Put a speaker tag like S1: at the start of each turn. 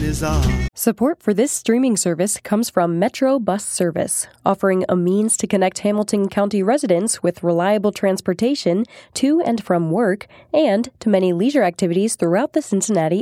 S1: is ours.
S2: Support for this streaming service comes from Metro Bus Service, offering a means to connect Hamilton County residents with reliable transportation to and from work and to many leisure activities throughout the Cincinnati